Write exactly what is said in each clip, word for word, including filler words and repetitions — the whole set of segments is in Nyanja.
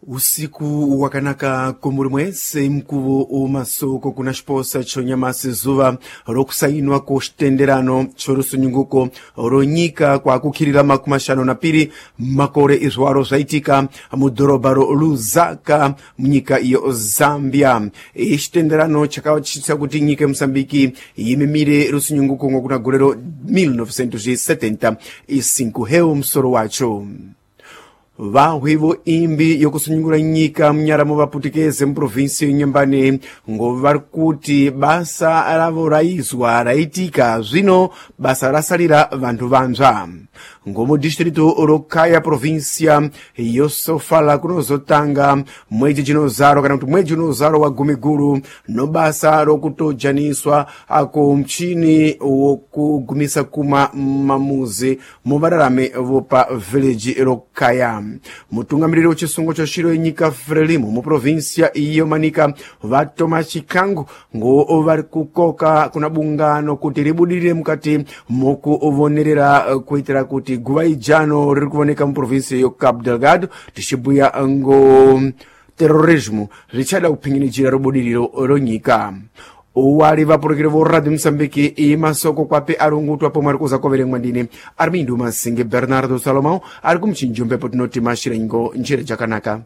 Usiku wakanaka kumuri mwese mkuvo umasoko kuna xiposa chonyamasi zuva rokusainwa koxitenderano chorusunyunguko ronyika kwa kukhirira makumi axanu na piri makore izwaro zaitika mudhorobha ro Lusaka munyika iyo Zambia. Ixitenderano chakawachitisa kuti nyika ya Mosambiki yimimire rusunyunguko ngokuna gorero mil novecentos e setenta e cinco heu msoro wacho. Vahwivo imbi yokusunyungura nyika mnyaramo vaputikeze muprovinsi yenyambani ngo vari kuti basa ravo raizwa raitika zvino basa rasalira vantu vanzva ngo mudistrito rokaya provincia yosofala kunozotanga mwedzi chinozaro kana kuti mwedzi unozaro wa gumiguru no basa rokutojaniswa ako mchini wokugumisa kuma mamuzi muvararame vopa village rokaya. Mutungamiriri wechisungo choshiro yenyika Frelimo mu provincia iyo manika vatoma chikango ngo vari kukoka kuna bungano kuti ribudirire mukati mokuvonerera kuitira kuti guva ijano riri kuoneka mu provincia yo Cabo Delgado tichibuya ngo terrorismo richada kupinginijira rubudiriro ronyika. Uwali vapurukire vo Radio Msambiki imasoko kwape arungutwa po marikuza kovere mwandini Armindo Masinge Bernardo Salomão ari kumchinjumbe potinoti mashirengo njere jakanaka.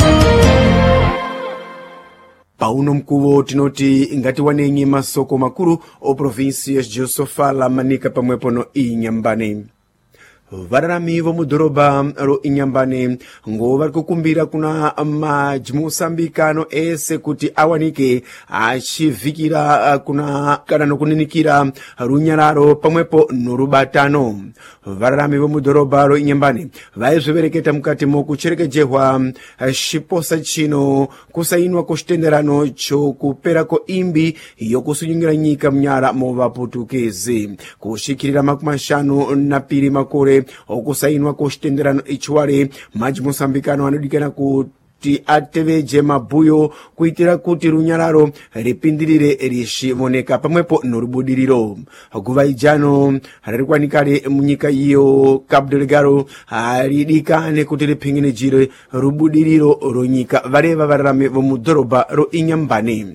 Pauno mkuvo tinoti ngati wanenye masoko makuru o provinsia Josofala manika pamwepo no Inyambani. Vararami vo mudhorobha ro Inyambani ngo vari kukumbira kuna majimosambikano ese kuti awanike achivhikira kuna kana nokuninikira runyararo pamwepo norubatano. Vararami vo mudhorobha ro Inyambani vaizvivereketa mukati mokucherekejehwa xiposa chino kusainwa koxitenderano chokuperako imbi yokusunyungira nyika mnyara movaputukezi kuxikirira makumi axanu na piri makore okusainwa koxitenderano ichiwari majimosambikano anodikana kuti ateveje mabhuyo kuitira kuti runyararo ripindirire rixivoneka pamwepo norubudiriro. Guva ijano ririkwanikale munyika iyo Cabo Delgado ridikane kuti ripinginijire rubudiriro ronyika vareva vararame vomudhorobha ro Inyambani.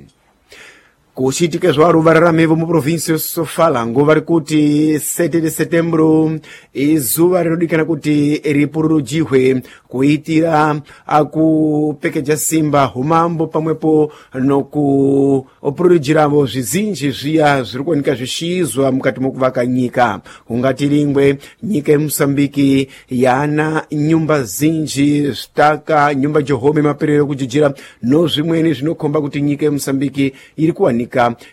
Kuchitika zwaro vararame vo mu provincia Sofala ngo vari kuti sete de setembro izuva rinodikana kuti ripururujihwe kuitira akupekeja simba humambo pamwepo nokupururujiravo zvizinji zviya zviri kuoneka zvishizwa mukati mokuvaka nyika. Kungati ringwe nyika yeMosambiki yana nyumba zinji staka nyumba johome maperero kujijira no zvimweni zvinokomba kuti nyika yeMosambiki iri kuwanika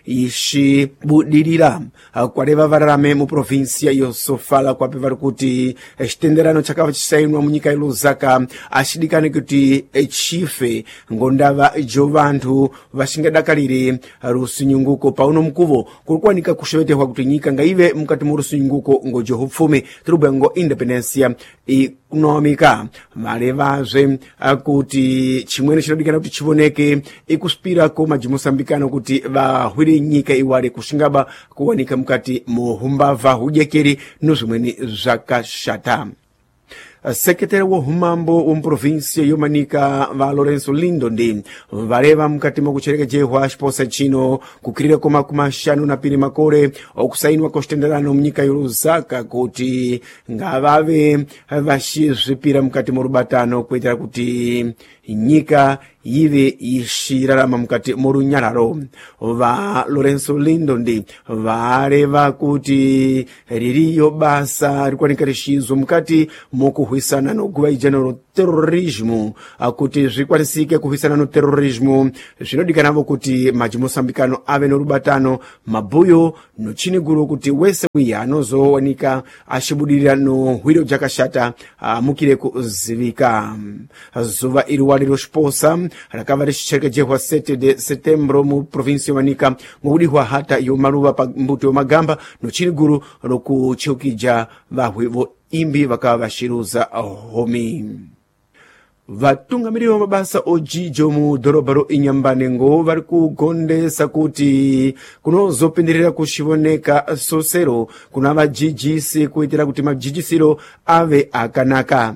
ichibudirira. Kwareva vararame mu provincia yosofala kwape vari kuti chitenderano chakava chisainwa munyika yeLusaka achidikane kuti chife ngondava jovantu vachingadakarire rusunyunguko pauno mkuvo kuri kuwanika kushevetehwa kuti nyika ngaive mukati murusunyunguko ngo johupfume turubwa ngo independencia ikunomika. Varevazve kuti chimwene chinodikana kuti chivoneke ikuspirako majimosambikano kuti vahwire nyika iwari kushingaba kuwanika mukati mohumbava hujekeri nozvimweni zvakashata. Sekretari wohumambo womuprovinsia yomanika va Lorenzo Lindo ndi vareva mukati mokucherekejehwa xiposa chino kukhirira ko makumi axanu na piri makore okusainwa koxitenderano munyika yoLusaka kuti ngavave vaxizvipira mukati morubatano kuitira kuti nyika yive ixirarama mukati morunyararo. Va Lorenzo Lindo ndi vareva kuti ririyo basa rikwanika rixizwa mukati mokuhwisana noguva ijano terrorismo kuti zvikwanisike kuhwisana no terrorismo zvinodikanavo kuti majimosambikano ave norubatano mabhuyo nochiniguru kuti wese uya anozowanika achibudirira nohwiro jakashata amukire kuzivika. Zuva iri waliro xiposa rakava richicherekejehwa sete de setembro mu provincia yomanika mukudihwa hata yomaluva pa mbuto yomagamba nochiniguru rokuchiukija vahwivo imbi vakava vaxiruza homi. Vatungamiriri wa mabasa ojijo mu dhorobha ro Inyambani ngo vari kugondesa kuti kunozopindirira kuchivoneka sosero kuna vajijisi kuitira kuti majijisiro ave akanaka.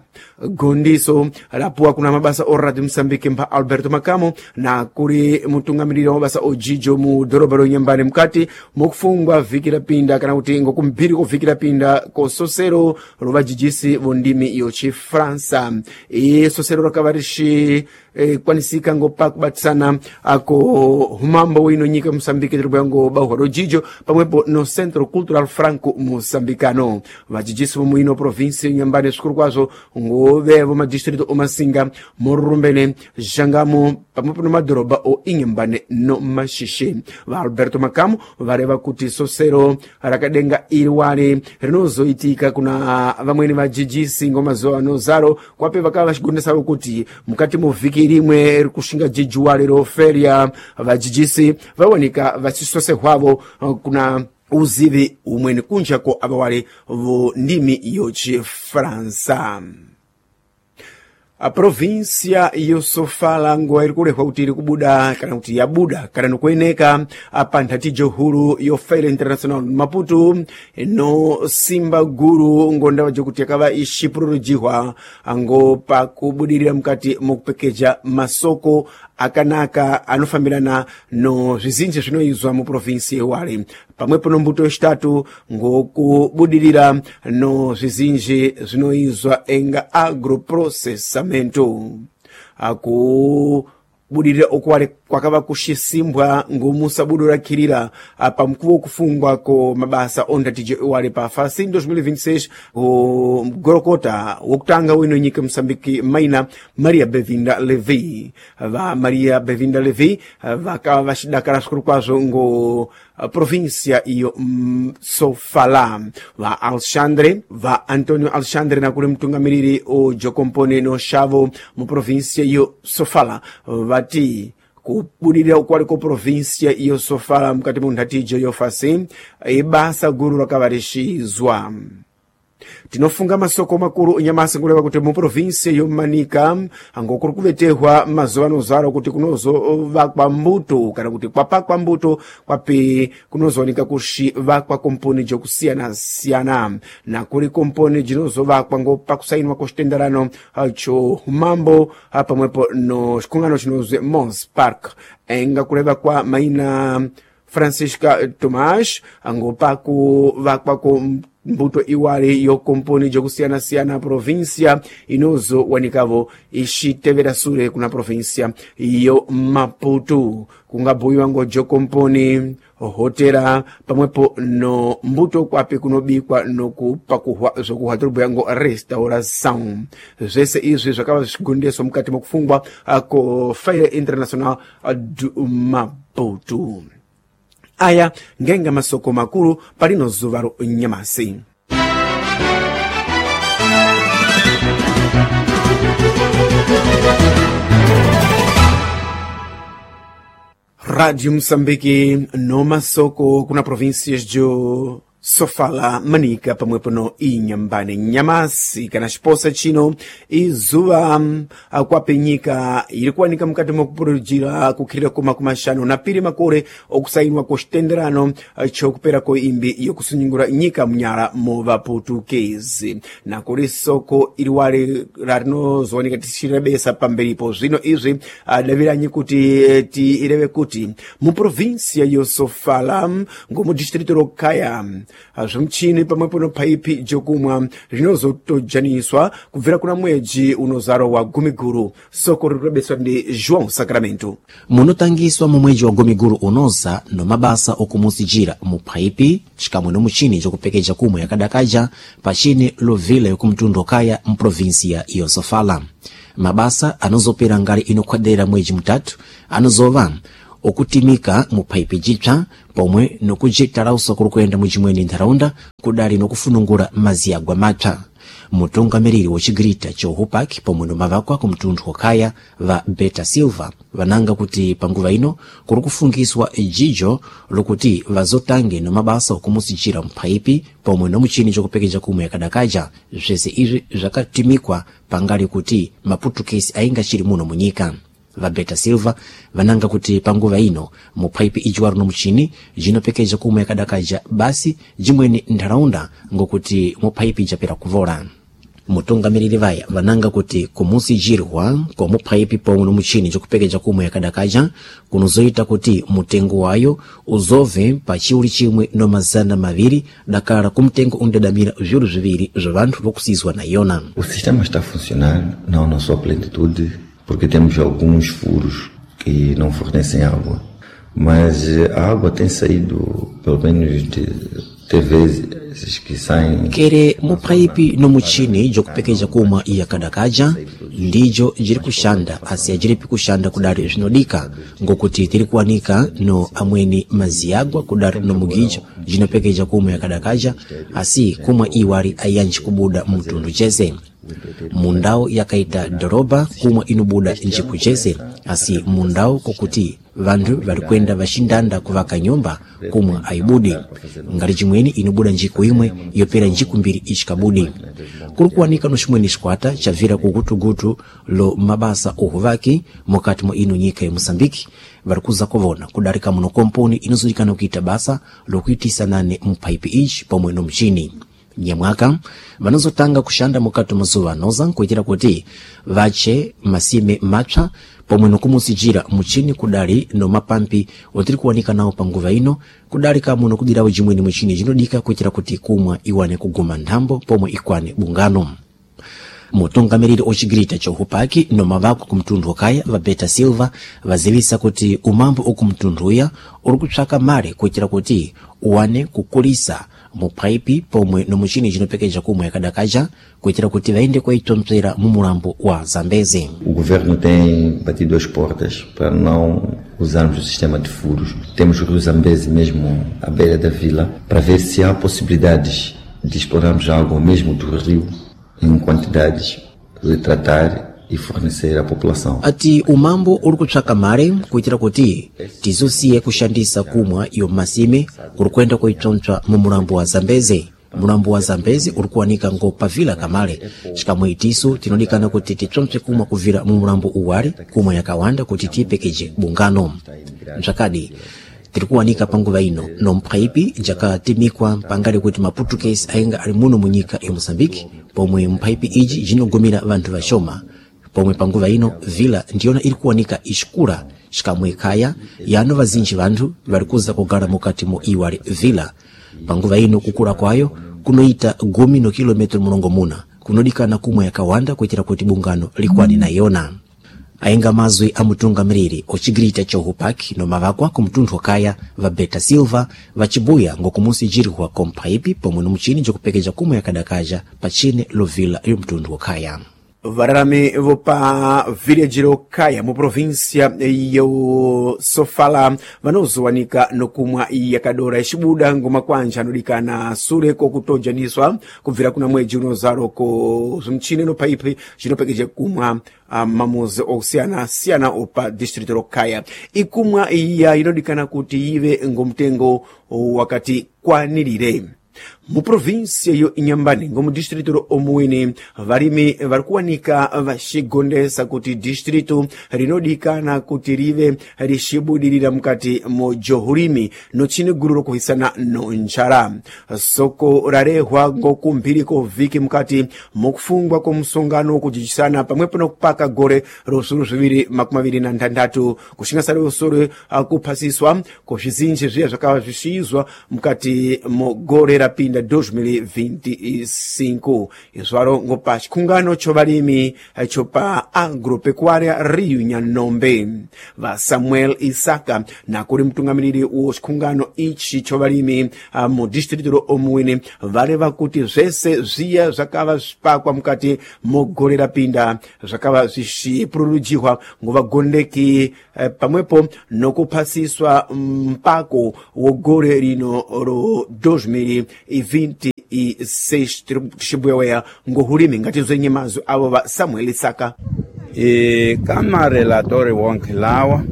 gondiso lapua kuna mabasa o Radio Msambiki mpa Alberto Makamo na kuri mutungamiriri wa mabasa ojijo mu dorobaro nyambani mkati mukufungwa vikira pinda kana kuti ngokumbiri ko vikira pinda ko sosero rubajijisi bondimi yo chi Fransa e sosero rakavarishi e, kwanisika ngopa kubatsana ako humambo wino nyika Msambiki rubango bahoro jijo pamwepo no Centro Cultural Franco Mosambicano vajijisi muino province nyambani skuru kwazo ngovevo madistrito omasinga morumbene jangamo pamwepo no madoroba o inyambane no mashishe va Alberto Makamo vareva kuti sosero rakadenga iriwari rinozoitika kuna vamweni vajijisi ngomazoa no zaro kwape vakava vachigondesa kuti mukati moviki rimwe rikushinga jijuwari roferia vajijisi vawanika vachisose hwavo kuna uzivi umweni kunjako abawari vo ndimi yochi Fransa. A província yo Sofala ngo irikulewa kuti iri kubuda kana kuti yabuda kana nokueneka apantatijo huru yo Feira International Maputo no simba guru ngonda wajo kuti yakava ishipurujihwa ngo pakubudirira mkati mokupekeja masoko akanaka anofambirana no zvizinji zvinoizwa mu province yewali pamwepo no mbuto yechitatu ngokubudirira no zvizinji zvinoizwa enga agroprocessamento aku budirira okwale kwakava kushisimbwa ngomusabudura kirira pa mkuwo kufungwa ko mabasa ondatijo wale pa fasi dois mil e vinte e seis o gorokota wokutanga wino nyika Msambiki maina Maria Bevinda Levi va Maria Bevinda Levi va ka vashidakara skuru kwazo ngo provincia iyo mm, Sofala va Alexandre va Antonio Alexandre na kule mtungamiriri o Jokompone no Chavo mu provincia iyo Sofala vati kubudirira ukwali ko provincia iyo Sofala mkati mu ndatijo yo fasi ibasa guru rakavarishizwa tinofunga masoko makuru nyamasi nguleva kuti mu province yomanika angokuru kuvetehwa mazovano zaro kuti kunozo vakwa mbuto kana kuti kwapakwa mbuto kwapi kunozowanika kushi vakwa komponi jokusiyana siyana na kuri komponi jinozo vakwa ngopa kusainwa koshtenderano cho mambo pamwepo no shikungano chinoze Mons Park enga kuleva kwa maina Francisca Tomas angopa ku vakwa ko mbuto iwali yo komponi jokusiyana siyana provincia inozo wanikavo ishitevera sure kuna provincia yo Maputo kungabuyiwa ngo jokomponi hotela pamwepo no mbuto kwape kunobikwa no kupakuhwa zokuhatulubu ngo restauração zese izwi zvakava zvigondeso mukati mokufungwa ko Feira International du Maputo. Aya ngenga masoko makuru palino zuvaro nyamasi. Radio Msambiki no masoko kuna províncias jo Sofala manika pamwepo no inyambane nyamasi kana chiposa chino izuva um, kwapenyika ilikuwanika mkati mokupurujira kukhirira kuma kumashano na piri makore okusainwa koshtenderano uh, chokupera ko imbi yokusunyingura nyika mnyara mova Portuguese na kuri soko iliwale rarino zowanika tishirebesa pamberipo zino izvi uh, daviranyi kuti uh, ti irewe kuti mu provincia yo Sofala ngo mu distrito Rokaya zvimchini pamwepo no paipi jokumwa rinozotojaniswa kubvira kuna mweji unozaro wa Gumiguru soko rirobeswa ndi João Sacramento munotangiswa mu mweji wa Gumiguru unoza no mabasa okumusijira mu paipi chikamwe no muchini jokupekeja kumwe yakadakaja pachini lovile yokumtundo kaya mu provincia iyo Sofala mabasa anozopera ngari inokwadera mweji mutatu anozova okutimika mu paipi jipya pomwe nokujitarausa kurukwenda mu chimweni ntaraunda kudali nokufunungura maziyagwa mapya mutungamiriri wochigirita chohupak pomwe no mavakwa kumtundu hokaya va Beta Silva vananga kuti panguva ino kuri kufungiswa ejijo lokuti vazotange no mabasa okumusijira mpaipi pomwe no muchini chokupekeja kumwe yakadakaja zvese izvi zvakatimikwa pangali kuti Maputukesi ainga chiri muno munyika va Beta Silva vananga kuti panguva ino mu paipi ijiwaru no muchini jinopekeja kumwe yakadakaja basi jimweni ntaraunda ngokuti mu paipi japera kuvora mutungamiriri vaya vananga kuti kumusijirwa kwa muphaipi pomwe no muchini chokupekeja kumwe yakadakaja kunozoita kuti mutengo wayo uzove pa chiuli chimwe no mazana maviri dakala kumtengo undedamira vyulu viviri vya vanthu vokusizwa na yona. O sistema está a funcionar, não na sua plenitude, porque temos alguns furos que não fornecem água. Mas a água tem saído, pelo menos de T Vs que saem... Kere muphaipi no muchini jokupekeja kuma yakadakaja ndijo jiri kushanda asi ajiripi kushanda kudari vinodika ngokuti tiri kuwanika no amweni maziyagwa kudari no mugijo jinopekeja kuma yakadakaja asi kuma iwari ayanchi kubuda mtundu jeze. Mundao yakaita doroba kuma inubuda njiku jeze asi mundao kokuti vandu valikwenda vashindanda kuvaka nyumba kumwa aibudi ngali chimweni inubuda njiku imwe yopera njiku mbiri ichikabudi kulikuwanika no chimweni skwata chavira kugutugutu lo mabasa ohuvaki mokati mo inu nyika ya Mosambiki varikuza kovona kudarika muno komponi inozurikana kuita basa lo kuitisa nane mpaipi ichi pomwe no mchini. Nyamwaka vanozotanga kushanda mukati mazuva anoza nkuitira kuti vache masime mapsa pomwe nokumusijira muchini kudali no mapampi otiri kuwanika nawo panguva ino kudali kamuno kudirawo jimweni muchini jinodika kuitira kuti kumwa iwane kuguma nthambo pomwe ikwane bungano. Mutungamiriri ochigirita chohupaki no mavako kumtundu okaya va Beta Silva vazivisa kuti umambo okumtunduya uri kutsvaka mare kuitira kuti uwane kukulisa muphaipi pomwe no muchini jinopekeja kumwe yakadakaja kuitira kuti vaende kwaitompsera mu mulambo wa Zambezi. O governo tem batido as portas para não usarmos o sistema de furos. Temos o rio Zambezi mesmo à beira da vila para ver se há possibilidades de explorarmos água mesmo do rio em quantidades de tratar e fornecer à população. Ati umambo uri kutsvaka mare kuitira kuti tizosiye kushandisa kumwa iyo masime kurikwenda kuitsontswa mu mulambo wa Zambezi. Mulambo wa Zambezi uri kuwanika ngo pavila kamale chikamwe itiso tinodikana kuti titsontswe kumwa kuvira mu mulambo uwari kumwa yakawanda kuti tipekeje bungano. Mchakadi tirikuwanika panguva ino no mphaipi jakatimikwa pangali kuti Maputukesi ayenga ali muno munyika ya Mosambiki pomwe mphaipi iji jinogumira vantu vashoma pomwe panguva ino vila ndiyona iri kuwanika ishikura shikamwe kaya yano vazinji vantu varikuza kugara mukati mo iwari vila panguva ino kukura kwayo kunoita gumi no kilometro mulongo muna kunodikana kumwe yakawanda kuitira kuti bungano likwani na yona. Ayenga mazwi amutungamiriri ochigirita chohupaki no mavakwa kumtundu kaya va Beta Silva vachibuya ngokumusijirwa komphaipi pomwe no muchini jokupekeja kumwe yakadakaja pachine lovila yo mtundu kaya. Vararame vopa vilejero kaya mu provincia yo Sofala vanozowanika nokumwa yakadora ishibuda ngoma kwanja anodikana sule ko kutojaniswa kubvira kuna mweji unozaro ko zumchine no paipi jinopekeje kumwa um, mamuzi okusiyana siyana opa district rokaya ikumwa iya inodikana kuti ive ngomtengo wakati kwanirire. Mu provincia yo Inyambani ngomu distrito omuwini varimi varikuwanika vashigondesa kuti distrito rinodikana kuti rive rishibudirira mukati mo johurimi no chine guru rokuhisana no njara soko rarehwa ngokumbiriko viki mukati mokufungwa ko musongano kujichisana pamwepo no kupaka gore rosuru zviviri makumi maviri na ntandatu kushinga sare usoro kuphasiswa ko zvizinji zviya zvakava zvishizwa mukati mo gore rapinda dois mil e vinte e cinco izvaro ngopa chikungano chovarimi chopa agropecuária Rio Nyanombe va Samuel Isaka na kuri mtungamiriri wo chikungano ichi chovarimi mu distrito omuwini vareva kuti zvese zviya zvakava zvipakwa mukati mogore rapinda zvakava zvichipururudzirwa ngovagondeki pamwepo nokuphasiswa mpako wogore rino ro dois mil e vinte e seis tishibweya ngohurimi ngati zwenye mazu avo va Samuel Isaka. E kama relatori wonke lawa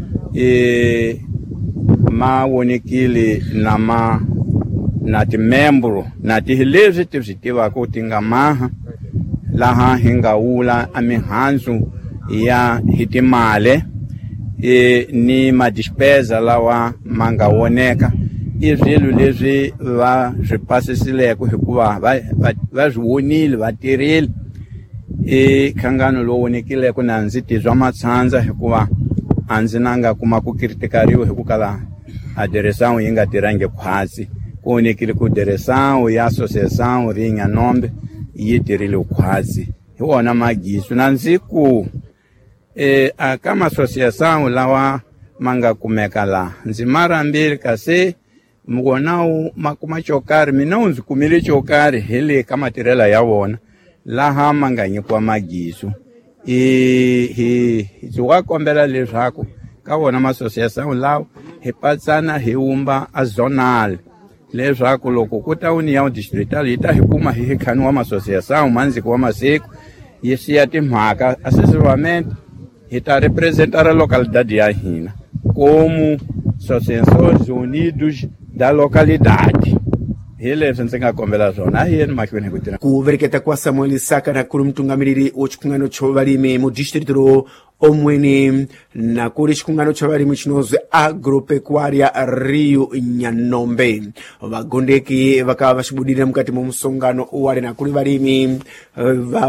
e ma wonekile na ma na ti membro na ti hilezi ti zitiva ko tinga maha laha hinga ula amihanzu ya hitimale e ni madispesa lawa manga woneka i swilo leswi va swi pasisileke hikuva va va va swi vonile va tirhile i nhlangano lowu vonekileke na ndzi titwa matshandza hikuva a ndzi nanga kuma ku kritikariwa hi ku kala a diresangu yi nga tirhangi khwatsi ku vonekile ku diresangu ya associação ri Nyanombe yi tirhile khwatsi hi wona magiso na ndzi ku eh aka ma associação lawa manga kumeka la ndzi marambile kasi mgonawu makuma chokari mina ndzi kumile chokari hele ka matirhela ya vona laha manga nyikiwa magiso i hi zuwa kombela leswaku ka vona ma associação lawa hi patsana hi umba a zonal leswaku loko ku ta união distrital yi ta hi kuma hi khani wa ma associação manziko wa masiku yi siya timhaka assessoramento hi ta representar a localidade ya hina como associações unidos da localidade. Ele ndzi nga kombela zona a hi mahlweni ku tirha ku vereketa kwa Samuel Saka na kuri mtungamiriri wa chikungano cho valimi mu distrito omwene na kuri chikungano cho valimi chinozwe agropecuaria Rio Nyanombe vagondeki vakava vachibudira mukati mu msongano wale na kuri valimi va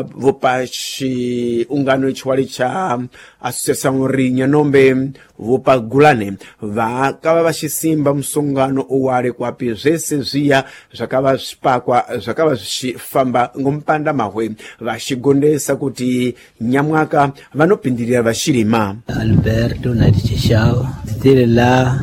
vopashi ungano chwali cha associação Rio Nyanombe vopa Gulane vakava vachisimba msongano wale kwa pizese zia zvakava zvipakwa zvakava zvichifamba ngompanda mahwe vachigondesa kuti nyamwaka vanopindirira vachirima. Alberto Nadichishao titile la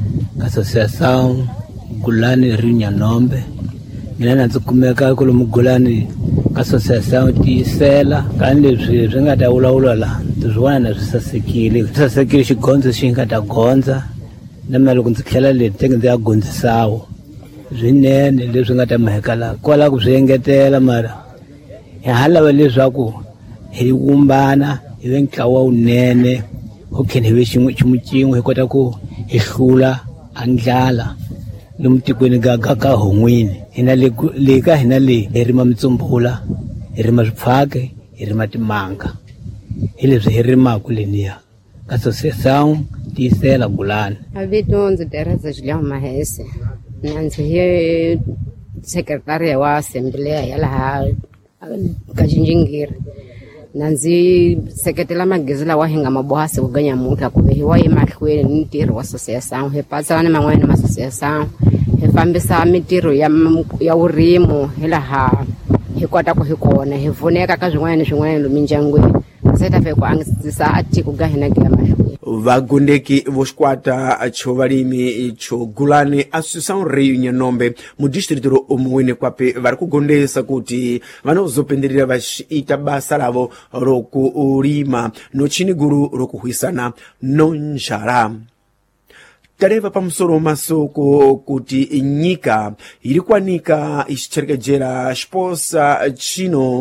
associação Gulane Rio Nyanombe mina ndzi kumeka ku lomu Gulane associação tisela kandi leswi swi nga ta wulawula la tizwana na swisasekile swisasekile xigondzo xi nga ta gondza na mina loko ndzi tlhela le tenge ndzi ya gondzisawo swinene leswi nga ta maheka la kwala ku swi engetela mara hi halava leswaku hi wumbana hi ve ntlawa unene ho khene hi ve xin'we ximucin'we hi kota ku hi hlula a ndlala lomu tikweni ga ga ka hon'wini hina le ka hina le hi rima mitsumbula hi rima swifaki hi rima timanga hi leswi hi rimaku leniya associação tisela Gulane. Avito ndzi Teresa Julião Mahese na ndzi hi secretary wa assembleya ya laha ka Jinjingiri na ndzi seketela magezi lawa hi nga mabohasi ku ganya mutla ku hi wa emahlweni ni ntirho wa associação hi patsana na man'wana ma associação hi fambisa mitirho ya ya urimo hi laha hi kota ku hi kona hi vuneka ka swin'wana swin'wana lo mindyangwini seta fe ku angisisa ati ku gahina ke mahlweni vagondeki voshikwata cho valimi cho Gulane associação Rio Nyanombe mu distrito omwene kwape vari kugondesa kuti vanozopenderera vachiita basa ravo rokurima nochiniguru rokuhwisana nonjala. Tareva pamusoro masoko kuti nyika iri kwanika ichicherekejera xiposa chino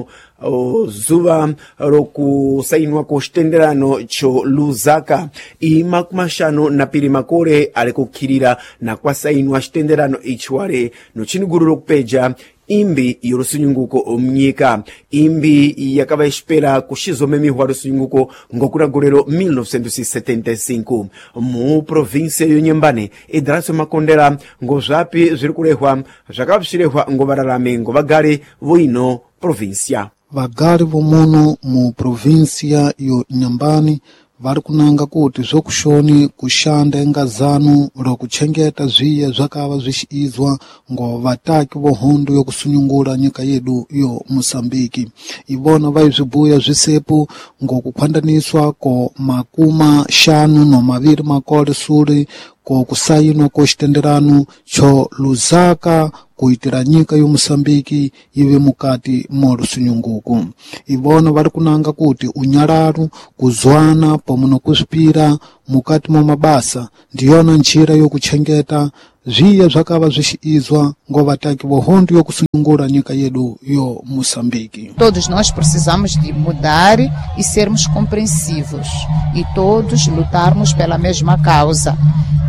zuva rokusainwa koxitenderano cho Lusaka imakumashano na piri makore ali kukhirira na kwasainwa xitenderano ichiwale nochiniguru rokupeja imbi yorusunyunguko mnyika imbi yakava ishpera kushizome mihwa rusunyunguko ngokuragorero mil novecentos e setenta e cinco mu província yonyembane idraso makondera ngozvapi zviri kurehwa zvakava zvirehwa ngovararame ngovagare voino província vagari vomuno mu província yo Nyambani vari kunanga kuti zvokushoni kushanda engazano rokuchengeta zviya zvakava zvichiizwa ngovataki vohondo yokusunyungura nyika yedu yo Mosambiki ivona vaizvibuya zvisepo ngokukhwandaniswa ko makuma shanu no maviri makole suri ko kusainwa koxitenderano cho Lusaka kuitira nyika yo Mosambiki ive mukati morusunyunguku ivona vari kunanga kuti unyalaru kuzwana pamuno kuzvipira mukati momabasa ndiyona njira yokuchengeta zviya zvakava zvichiizwa ngovataki vohondo yokusunyungura nyika yedu yo Mosambiki. Todos nós precisamos de mudar e sermos compreensivos e todos lutarmos pela mesma causa.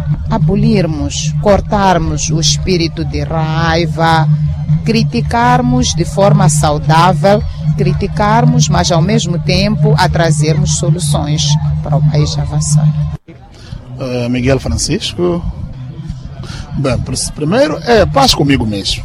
Abolirmos, cortarmos o espírito de raiva, criticarmos de forma saudável, criticarmos, mas ao mesmo tempo a trazermos soluções para o país avançar. Uh, Miguel Francisco. Bem, primeiro é paz comigo mesmo,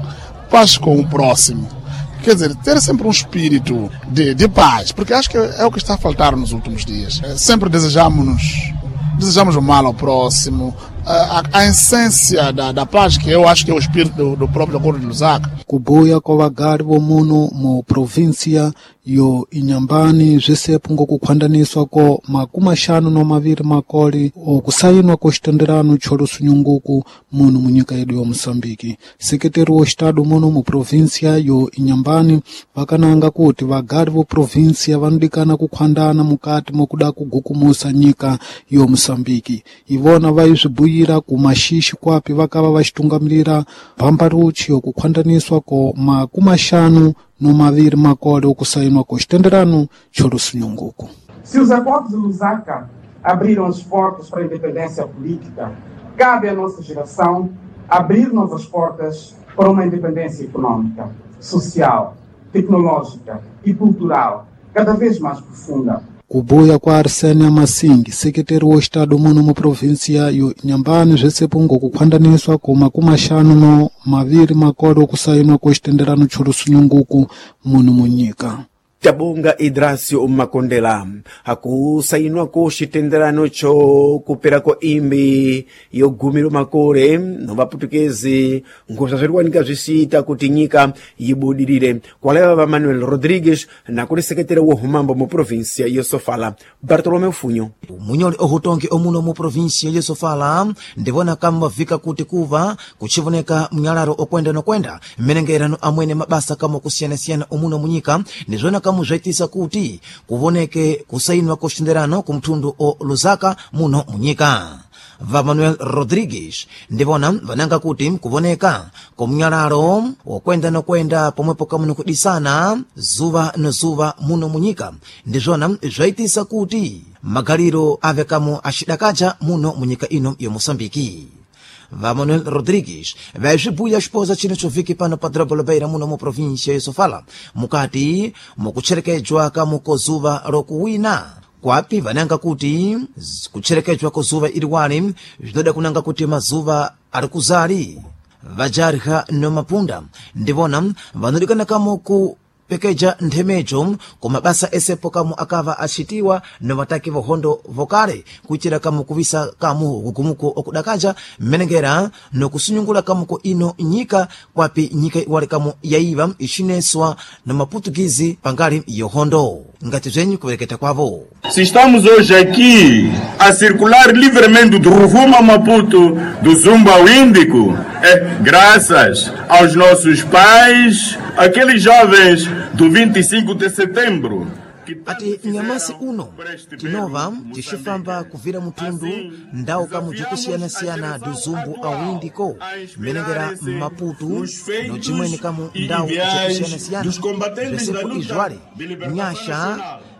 paz com o próximo. Quer dizer, ter sempre um espírito de, de paz, porque acho que é o que está a faltar nos últimos dias. É, sempre desejamos, desejamos o mal ao próximo. A, a, a essência da, da paz, que eu acho que é o espírito do, do próprio acordo de Lusaka. Kubuya kwa wagari bomuno mu provincia yo Inhambane zvisepo ngokukhwandaniswa ko makumi ashanu no maviri makoli okusayinwa ko xitenderano cholusunyunguku muno munyika yedu yo Moçambique. Sekretari wa estado muno mu provincia yo Inhambane vakananga kuti vagari vo provincia vanodikana kukhwandana mukati mokuda kugukumusa nyika yo Moçambique. Ivona vaizvibuyira ku mashishi kwapi vakava vachitungamirira pambaruchi yokukhwandaniswa ko makumi ashanu no maviri makole okusayinwa ko xitenderano cholusunyunguku. Se os acordos de Lusaka abriram as portas para a independência política, cabe à nossa geração abrir novas portas para uma independência econômica, social, tecnológica e cultural cada vez mais profunda. Kubuya kwa Arsenia Masingi, sekretari wa estado muno mu provincia yo Inhambane zvisepo ngokukhwandaniswa ko makumi ashanu no maviri makole okusayinwa ko xitenderano cholusunyunguku muno munyika. Tabunga Idrasio Makondela hakusayinwa ko xitenderano cho kupera ko imbi yo gumiro makore no vaputukezi ngosazeriwanika zvisita kuti nyika yibudirire kwaleva va Manuel Rodrigues na kuli sekretari wa humambo mu provincia yo Sofala Bartolomeu Funyo munyoli ohutongi omuno mu provincia yo Sofala ndivona kamba vika kuti kuva kuchivoneka mnyalaro okwenda nokwenda mmenengerano amwene mabasa kama kusiyana-siyana omuno munyika ndizona muzvaitisa kuti kuvoneke kusayinwa ko xitenderano ku mtundu o Lusaka muno munyika. Va Manuel Rodrigues ndivona vananga kuti kuvoneka ko mnyalaro okwenda nokwenda pomwepo kamuno kudisana zuva no zuva muno munyika ndizona zvaitisa kuti magaliro ave kamo axidakaja muno munyika ino yo Moçambique. Va Manuel Rodrigues vaizvibuya xipoza chino choviki pano pa Drobo Lobeira muno mu provincia yo Sofala mukati mukucherekejwa kamuko zuva rokuwina kwapi vananga kuti kucherekejwa ko zuva iliwali zvinoda kunanga kuti mazuva ari kuzali vajarha no mapunda ndivona vanodikana kamo ku pekeja nthemejo kumabasa esepo kamu akava achitiwa no vataki vohondo vokale kuchira kamu kuvisa kamu kugumuko okudakaja mmenengera no kusunyungula kamu ko ino nyika kwapi nyika iwale kamu yaiva ishineswa no maputugizi pangali yohondo ngati zvenyu kuvereketa kwavo. Se estamos hoje aqui a circular livremente do Rovuma a Maputo, do Zumba ao Índico, é graças aos nossos pais, aqueles jovens do vinte e cinco de setembro. Ati nyamasi uno tinova tixifamba kuvira mutundu ndau kamu jikusiyana-siyana do Zumbu ao Índico menengera Maputo no chimwene kamu ndau jikusiyana-siyana zvesepo izwale nyasha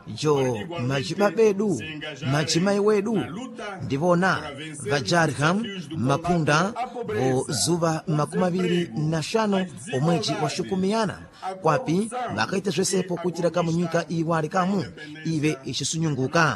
jo majiba bedu majimai wedu ndivona vajarha mapunda vo zuva makumaviri na shano omweji wa xukumiyana kwapi vakaita zvesepo kuchira kamu nyika iwali kamu ive ixisunyunguka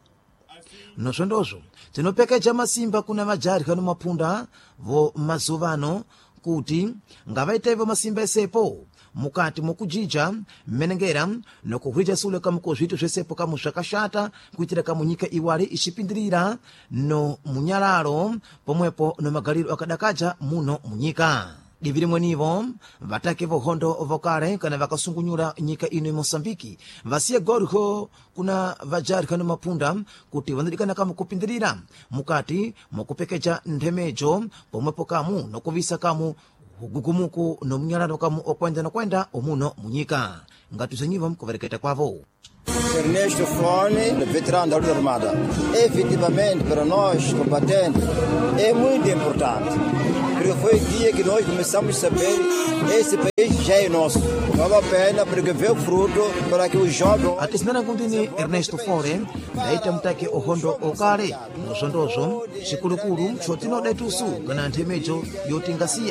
nosvondozo tinopekeja masimba kuna vajarha no mapunda vo mazuvano kuti ngavaita ivo masimba esepo mukati mukujija mmenengera nokuhwija sule kamu kozvitu zvesepo kamu zvakashata kuitira kamu nyika iwali ixipindirira no munyalaro pomwepo no magaliro akadakaja muno munyika. Diviri mwenivo vatake vohondo vokale kana vakasungunyura nyika ino ya Moçambique vasiya gorho kuna vajarha no mapunda kuti vanodikana kamu kupindirira mukati mukupekeja nthemejo pomwepo kamu nokuvisa kamu gugumuku no mnyalaro kamu okwenda nokwenda omuno munyika ngati zenyiva mkuvereketa kwavo. Ernesto Fone, veterano da luta armada. Efetivamente, para nós, combatentes, é muito importante. Porque foi o dia que nós começamos a saber que esse país já é nosso. Vale a pena porque vê o fruto para que os jovens... Atisinana kundini Ernesto Fone, daita mtake ohondo okare, nosondozo, sikulukuru, chotino detusu, kana ntemejo yotingasiya.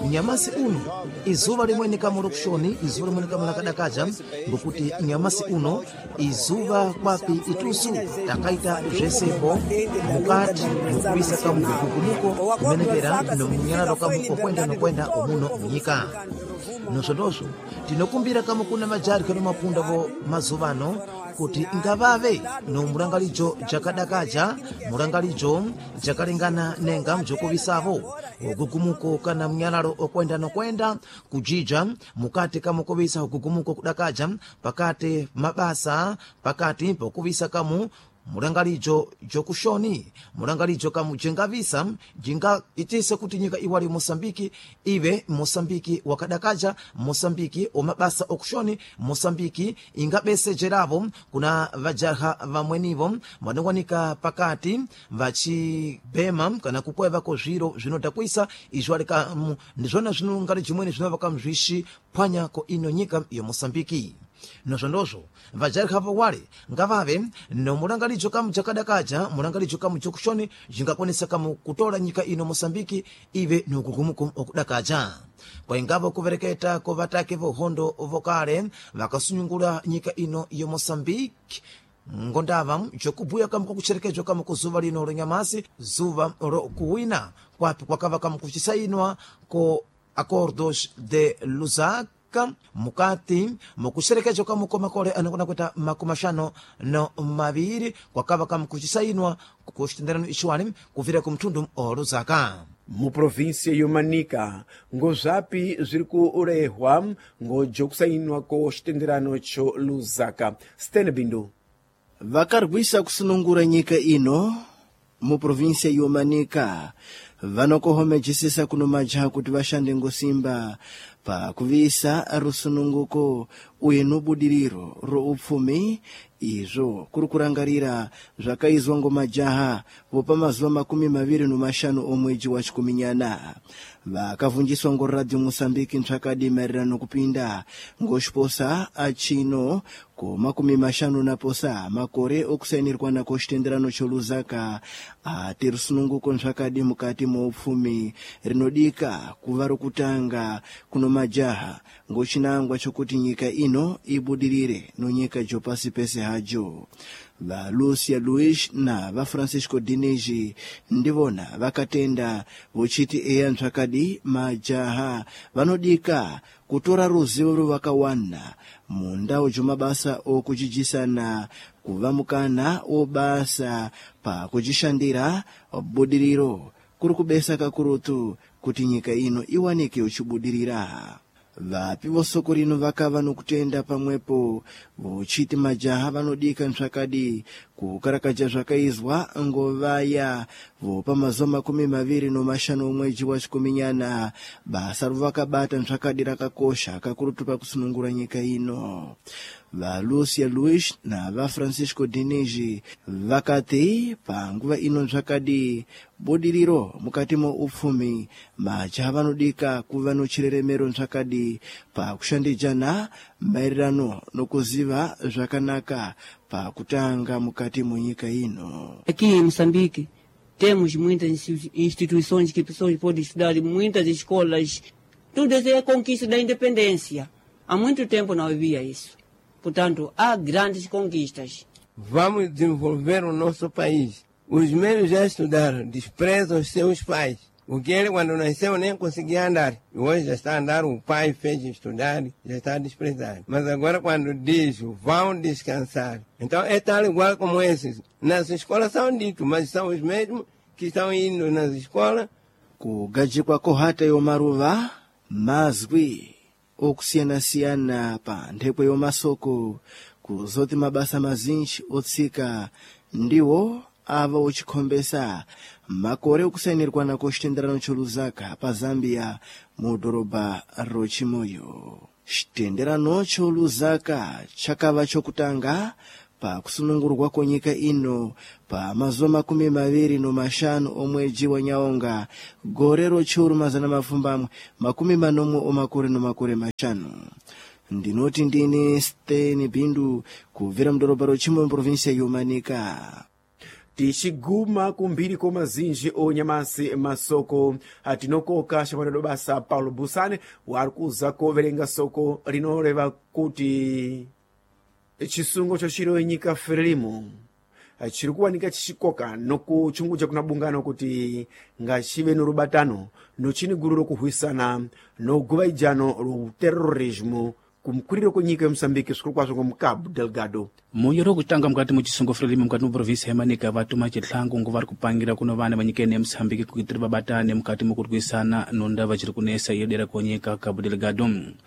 nyamasi uno izuva limwene kama lokshoni izuva limwene kama lakadakaja ngokuti nyamasi uno izuva kwapi itusu takaita zvesepo mukati mukuvisa kamu vikukumuko kumenekera nomunyalalo kamuko kwenda nokwenda umuno munyika nosodosho tinokumbira kama kuna majari kano mapunda vo mazuvano kuti ngavave no murangalijo jakadakaja murangalijo jakalingana nenga mjokovisavo ugugumuko kana mnyalalo okwenda nokwenda kujija mukati kama kuvisa ugugumuko kudakaja pakati mabasa pakati pokuvisa kamu murangalijo jokushoni murangalijo kamu jengavisa jinga itise kuti nyika iwali Mosambiki ive Mosambiki wakadakaja Mosambiki omabasa okushoni Mosambiki ingabese jeravo kuna vajaha vamwenivo vanongwanika pakati vachibema kana kukweva kozviro zvinodakwisa izwalika ndizvona zvinongali jimweni zvinovaka mzvishi pwanya ko ino nyika ya Mosambiki nozvondozvo vajarika vawale ngavave nomurangalijo kamu jakadakaja murangalijo kamu jokushoni zvingakwanisa kamu kutola nyika ino Mosambiki ive nokugumuko okudakaja kwaingavo kuvereketa kovatake vohondo vokale vakasunyungula nyika ino ya Mosambiki ngondava jokubuya kamu kokucherekejwa kamu kuzuva lino lenyamasi zuva rokuwina kwapi kwakava kamu kuchisainwa ko acordos de Lusaka mukati mukusherekejwa kamu komakole anakona kweta makumashano no maviri kwakava kamu kuchisainwa kuchitenderano ichiwani kuvira kumtundu o Lusaka mu província yomanika ngozvapi zviri kurehwa ngojokusainwa kochitenderano cho Lusaka Stenebindu vakarwisa kusunungura nyika ino mu província yomanika vanokohomejisisa kuno majaha kuti vashande ngosimba pa kuvisa rusununguko uye nobudiriro roupfumi izvo kuri kurangarira zvakaizwa ngomajaha vopa mazuva makumi maviri nomashanu omwedzi wa chikuminyana vakavhunjiswa ngoradio Mosambiki ntsvakadi maererano kupinda ngoshiposa achino ko makumi mashanu naposa makore okusainirwa nako chitenderano choLusaka ati rusununguko ntsvakadi mukati moupfumi rinodika kuva rokutanga kuno majaha ngochinangwa chokuti nyika ino ibudirire nonyika jopasi pese hajo va Lucia Luis na va Francisco Dineji ndivona vakatenda vochiti eya ntsvakadi majaha vanodika kutora ruzivo rovakawana mundau jomabasa okuchijisana kuva mukana obasa pa kuchishandira budiriro kuri kubesa kakurutu kuti nyika ino iwanike uchibudirira vapi vosoko rino vakava nokutenda pamwepo vochiti majaha vanodika ntsvakadi kukarakaja zvakaizwa ngovaya vopa mazuva makumi maviri nomashanu omwedzi wa chikuminyana basa rovakabata ntsvakadi rakakosha kakurutu pakusunungura nyika ino va Lucia Luis na va Francisco Dineji vakati panguva ino ntsvakadi budiriro mukati moupfumi majaha vanodika kuva nochireremero ntsvakadi pakushandijana maererano nokuziva zvakanaka pakutanga mukati munyika ino. Aqui em Moçambique temos muitas instituições que pessoas podem estudar, muitas escolas, tudo isso é a conquista da independência. Há muito tempo não havia isso. Portanto, há grandes conquistas. Vamos desenvolver o nosso país. Os meus já estudaram, desprezam os seus pais. O que ele, quando nasceu, nem conseguia andar. E hoje já está a andar, o pai fez estudar, já está desprezado. Mas agora, quando diz, vão descansar. Então, é tal igual como esses. Nas escolas são ditos, mas são os mesmos que estão indo nas escolas. Kugadzikwa kohata yomaruva, mazwi okusiyana-siyana pa nthepo yomasoko kuzoti mabasa mazinji otsika ndiwo ava ochikhombesa makore okusainirwa nako chitenderano choLusaka pa Zambia mu doroba rochimoyo. Chitenderano choLusaka chakava chokutanga pa kusunungurwa konyika ino pa mazuva makumi maviri nomashanu omwedzi wa Nyaonga gore rochiuru mazana mafumbamwe makumi manomwe omakore nomakore mashanu. Ndinoti ndine Steni Bindu kubvira mudoroba rochimoyo muprovinsia yomanika. ticiguma kumbiri komazinji onyamasi masoko atinokoka xamanado basa Paulo Busane wari kuza koverenga soko rinoreva kuti chisungo chochiro nyika Frelimo chiri kuwanika chichikoka nokuchunguja kuna bungano kuti ngachive norubatano nochini guru rokuhwisana noguva ijano ruterrorismo kumkuriro kwenyika yeMoçambique zvikuru kwazvo ngomuCabo Delgado. Munyo rokutanga mukati muchisungo Frelimo mukati muprovinsi yemanika vatuma chihlangu nguva vari kupangira kuno vana vanyika ine yeMoçambique kuitira vabatane mukati mukurwisana nondava chiri kunesa yedera kwenyika Cabo Delgado.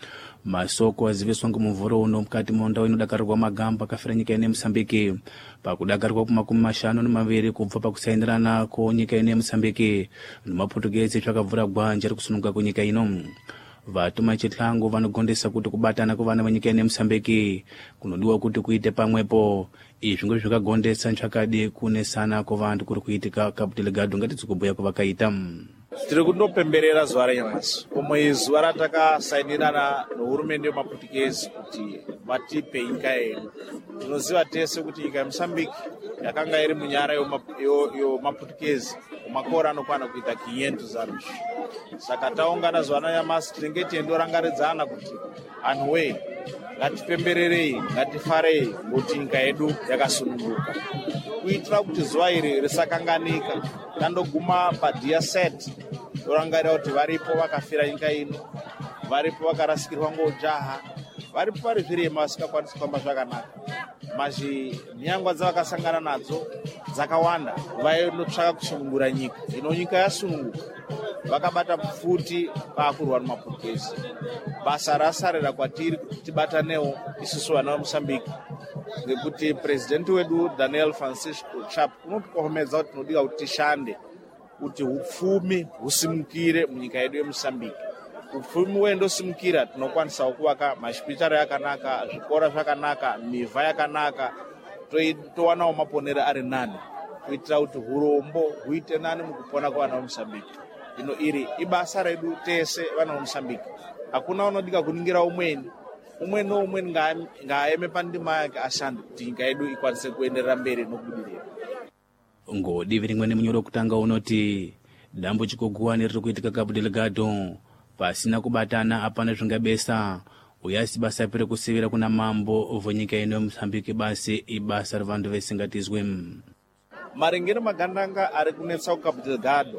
Masoko aziviswa ngomuvhuro uno mukati mondau inodakarirwa magamba akafira nyika ine yeMoçambique pakudakarirwa kumakumi mashanu nemaviri kubva pakusaindirana konyika ine yeMoçambique nemaportuguese zvakavhura gwanja rikusununguka kwenyika ino. Vatuma chihlangu vanogondesa kuti kubatana kwevana venyika ine yeMoçambique kunodiwa kuti kuite pamwepo. Izvi ngozvo zvakagondesa nchakadi kunesana kovantu kuri kuitika Cabo Delgado ngatidzikubhuya kwavakaita. Tiri kundopemberera zuva ranyamashi pomwe zuva ratakasainirana nehurumende yemaportuguese kuti vatipe nyika yedu. Tinoziva tese kuti nyika yeMoçambique yakanga iri munyara yemaportuguese makore anokwana kuita quinhentos anos. Saka taungana zuva ranyamashi tinenge tichindorangaridzana kuti anhuwe ngatipembererei, ngatifarei kuti nyika yedu yakasununguka. Kuitira kuti zuva iri risakanganika, tandoguma padhiya set torangarira kuti varipo vakafira nyika ino, varipo vakarasikirwa ngojaha, varipo vari zvirema vasikakwanisi kufamba zvakanaka. Mazhi nyangwa dzavakasangana nadzo dzakawanda vainotsvaka kusunungura nyika. Ino nyika yasununguka, vakabata futi paakurwa nemaportuguese. Basa rasarira kwatiri kuti tibatanewo isusu vana veMoçambique ngekuti presidenti wedu Daniel Francisco Chapo unotikomedza kuti tinodiwa kuti tishande kuti upfumi husimukire munyika yedu yeMoçambique. Upfumi wendosimukira tinokwanisawo kuvaka mashipitari akanaka, zvikora zvakanaka, mivha yakanaka, towanawo maponero ari nani kuitira kuti hurombo huite nani mukupona kwavana veMoçambique. Ino iri ibasa redu tese vana veMoçambique. Hakuna unodika kuningira umweni, umweni noumweni ngaaeme pandima yake ashande kuti nyika yedu ikwanise kuenderera mberi nokubudirira. Ngodivi rimweni munyoro kutanga unoti dambo chikoguwani riri kuitika Cabo Delgado pasina kubatana apana zvingabesa uyasi basa pere kusivira kuna mambo vonyika ino yeMoçambique basi ibasa revantu vesingatizwe. Maringiro magandanga ari kunetsa Cabo Delgado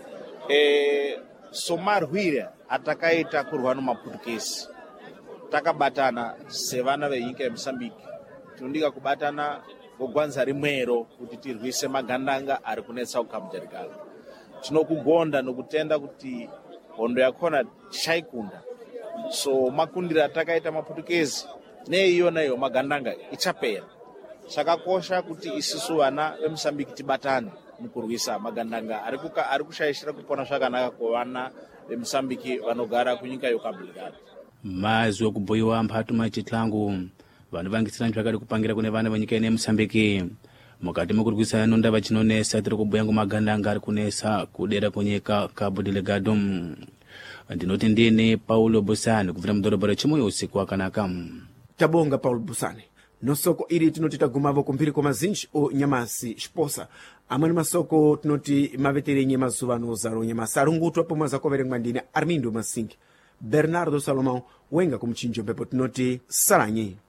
e somarwire atakaita kurwa nemaportuguese takabatana sevana venyika yeMoçambique tinodika kubatana kogwanza rimwero kuti tirwise magandanga ari kunetsa Cabo Delgado. Tinokugonda nokutenda kuti hondo yakona tichaikunda. So makundira atakaita maportuguese neiyona iyo magandanga ichapera. Chakakosha kuti isusu vana veMoçambique tibatane mukurwisa magandanga arikuka arikushayishira kupona zvakanaka kuvana veMoçambique vanogara kunyika yeCabo Delgado. Mazwi okubhuyiwa mphatu machihlangu vanhu vangisirani zvakadi kupangira kune vana venyika ine yeMoçambique mukati mokurwisana nondava chinonesa tiri kubhuya ngomagandanga ari kunesa kudera kwenyika Cabo Delgado. Ndinoti ndine Paulo Busane kubvira mudhorobha reChimoyo usiku wakanaka. Tabonga Paulo Busane. Nosoko iri tinoti tagumavo kumbiri komazinji o nyamasi xposa amweni masoko tinoti maveterenye mazuva anozaro nyamasi arungutwa pomwe zakoverengwa ndine Armindo Masingi Bernardo Salomão wenga kumchinjo mpepo tinoti saranyi.